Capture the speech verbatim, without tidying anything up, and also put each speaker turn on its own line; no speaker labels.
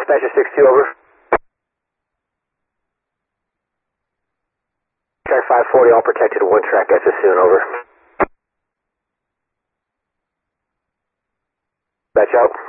Dispatcher six two, over. Track five forty, all protected, one track gets us soon, over. Batch out.